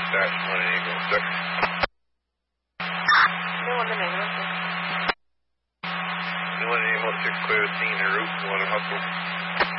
dash 1 Eagle, sir. New one the negative, sir. New one Eagle 6 clear the scene en route, 1 hustle.